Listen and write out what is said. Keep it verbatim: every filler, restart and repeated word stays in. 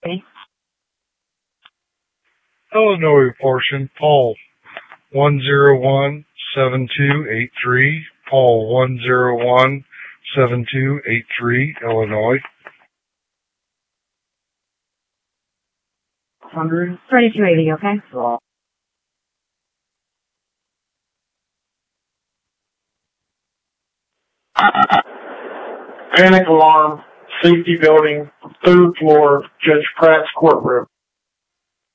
Illinois portion, Paul one zero one seven two eight three, Paul one zero one seven two eight three, Illinois. one hundred. thirty-two eighty, okay? Panic alarm, safety building, third floor, Judge Pratt's courtroom.